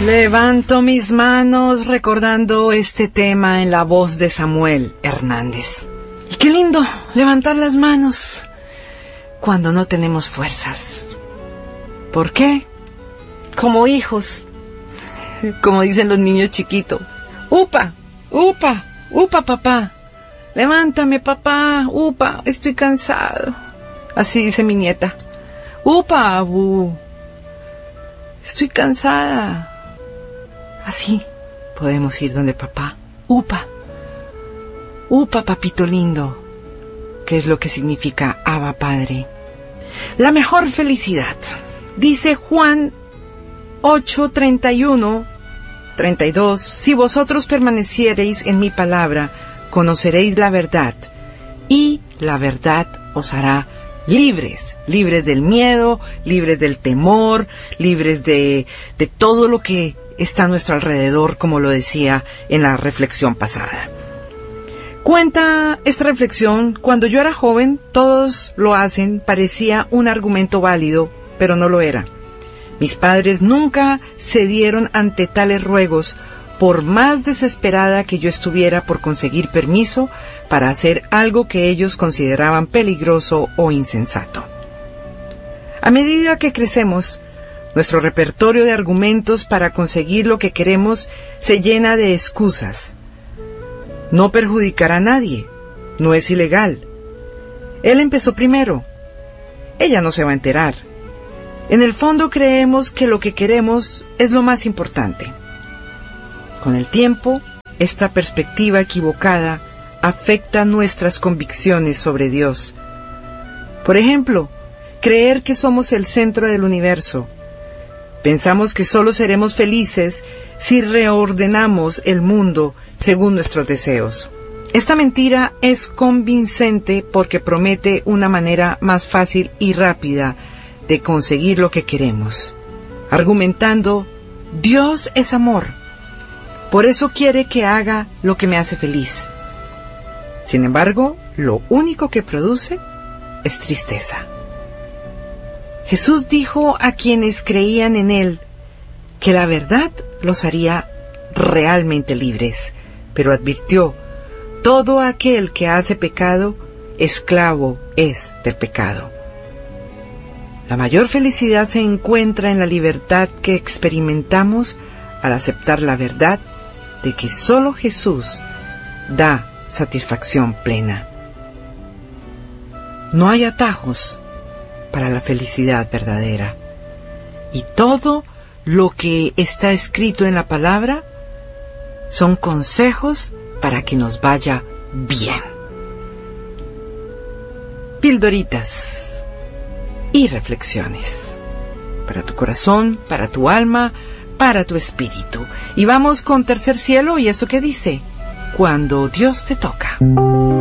Levanto mis manos recordando este tema en la voz de Samuel Hernández. Y qué lindo levantar las manos cuando no tenemos fuerzas. ¿Por qué? Como hijos, como dicen los niños chiquitos. ¡Upa! ¡Upa! ¡Upa, papá! ¡Levántame, papá! ¡Upa! Estoy cansado. Así dice mi nieta. ¡Upa, abu! Estoy cansada. Así podemos ir donde papá. ¡Upa! ¡Upa, papito lindo! ¿Qué es lo que significa Abba Padre? La mejor felicidad. Dice Juan 8:31, 32. Si vosotros permaneciereis en mi palabra, conoceréis la verdad, y la verdad os hará libres. Libres del miedo, libres del temor, libres de todo lo que está a nuestro alrededor, como lo decía en la reflexión pasada. Cuenta esta reflexión: cuando yo era joven, todos lo hacen, parecía un argumento válido, pero no lo era. Mis padres nunca cedieron ante tales ruegos, por más desesperada que yo estuviera por conseguir permiso para hacer algo que ellos consideraban peligroso o insensato. A medida que crecemos, nuestro repertorio de argumentos para conseguir lo que queremos se llena de excusas. No perjudicará a nadie, no es ilegal. Él empezó primero, ella no se va a enterar. En el fondo creemos que lo que queremos es lo más importante. Con el tiempo, esta perspectiva equivocada afecta nuestras convicciones sobre Dios. Por ejemplo, creer que somos el centro del universo. Pensamos que solo seremos felices si reordenamos el mundo según nuestros deseos. Esta mentira es convincente porque promete una manera más fácil y rápida de conseguir lo que queremos, argumentando: Dios es amor, por eso quiere que haga lo que me hace feliz. Sin embargo, lo único que produce es tristeza. Jesús dijo a quienes creían en Él que la verdad los haría realmente libres, pero advirtió: todo aquel que hace pecado, esclavo es del pecado. La mayor felicidad se encuentra en la libertad que experimentamos al aceptar la verdad de que solo Jesús da satisfacción plena. No hay atajos para la felicidad verdadera, y todo lo que está escrito en la palabra son consejos para que nos vaya bien. Pildoritas y reflexiones para tu corazón, para tu alma, para tu espíritu. Y vamos con Tercer Cielo y esto que dice: cuando Dios te toca.